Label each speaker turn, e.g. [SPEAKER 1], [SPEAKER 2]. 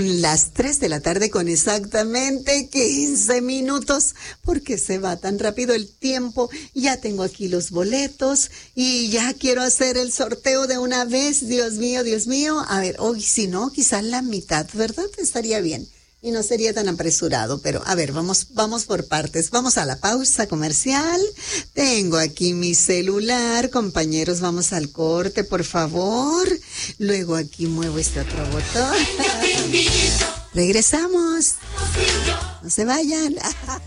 [SPEAKER 1] Las 3 de la tarde con exactamente 15 minutos, porque se va tan rápido el tiempo. Ya tengo aquí los boletos y ya quiero hacer el sorteo de una vez. Dios mío, Dios mío. A ver, hoy si no, quizás la mitad, ¿verdad? Estaría bien. Y no sería tan apresurado, pero a ver, vamos por partes. Vamos a la pausa comercial. Tengo aquí mi celular. Compañeros, vamos al corte, por favor. Luego aquí muevo este otro botón. Regresamos. No se vayan.